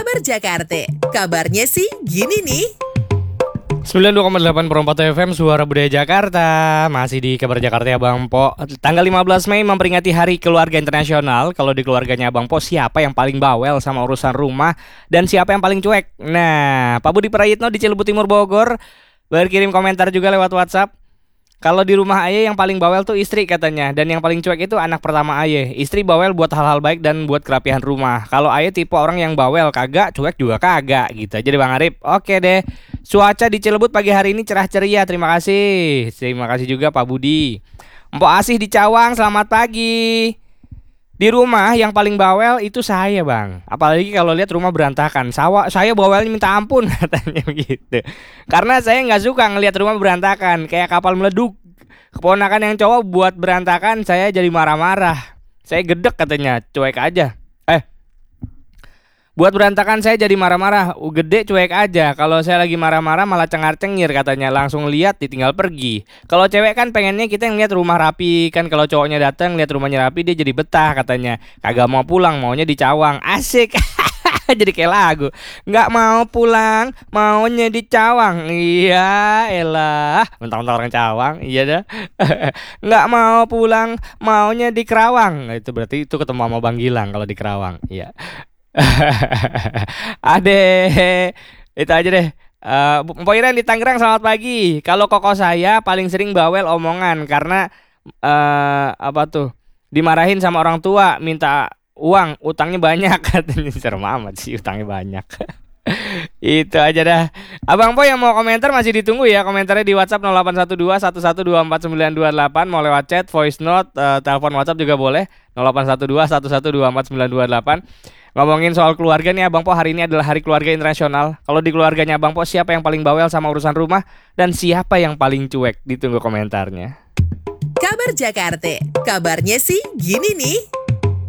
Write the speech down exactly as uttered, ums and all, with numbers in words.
Kabar Jakarta, kabarnya sih gini nih. sembilan puluh dua koma delapan Perempat F M Suara Budaya Jakarta. Masih di Kabar Jakarta ya Bang Po. Tanggal lima belas Mei memperingati Hari Keluarga Internasional. Kalau di keluarganya Bang Po, siapa yang paling bawel sama urusan rumah dan siapa yang paling cuek? Nah, Pak Budi Prayitno di Cilebu Timur Bogor berkirim komentar juga lewat WhatsApp. Kalau di rumah Aye yang paling bawel tuh istri katanya, dan yang paling cuek itu anak pertama Aye. Istri bawel buat hal-hal baik dan buat kerapihan rumah. Kalau Aye tipe orang yang bawel kagak, cuek juga kagak gitu. Jadi Bang Arif, oke deh. Cuaca di Cilebut pagi hari ini cerah ceria. Terima kasih. Terima kasih juga Pak Budi. Mpok Asih di Cawang, selamat pagi. Di rumah yang paling bawel itu saya Bang. Apalagi kalau lihat rumah berantakan. Sawa, saya bawelnya minta ampun katanya begitu. Karena saya nggak suka ngelihat rumah berantakan, kayak kapal meleduk. Keponakan yang cowok buat berantakan, saya jadi marah-marah. Saya gedek katanya, cuek aja. Eh, buat berantakan saya jadi marah-marah. Uh, gede cuek aja. Kalau saya lagi marah-marah malah cengar-cengir katanya. Langsung lihat ditinggal pergi. Kalau cewek kan pengennya kita ngeliat rumah rapi. Kan kalau cowoknya datang lihat rumahnya rapi, dia jadi betah katanya. Kagak mau pulang, maunya di Cawang. Asik. Jadi kayak lagu. Nggak mau pulang, maunya di Cawang. Iya elah, mentang-mentang orang Cawang. Iya dah. Nggak mau pulang, maunya di Kerawang. Nah, itu berarti itu ketemu sama Bang Gilang kalau di Kerawang. Iya. Ade, itu aja deh. Uh, Mpok Iren di Tangerang, selamat pagi. Kalau koko saya paling sering bawel omongan karena uh, apa tuh? Dimarahin sama orang tua, minta uang, utangnya banyak katanya. Serem amat sih, utangnya banyak. Itu aja dah. Abang Po yang mau komentar masih ditunggu ya. Komentarnya di WhatsApp nol delapan satu dua satu satu dua empat sembilan dua delapan. Mau lewat chat, voice note, uh, telepon WhatsApp juga boleh. nol delapan satu dua satu satu dua empat sembilan dua delapan. Ngomongin soal keluarga nih Abang Po, hari ini adalah Hari Keluarga Internasional. Kalau di keluarganya Abang Po, siapa yang paling bawel sama urusan rumah dan siapa yang paling cuek? Ditunggu komentarnya. Kabar Jakarta, kabarnya sih gini nih.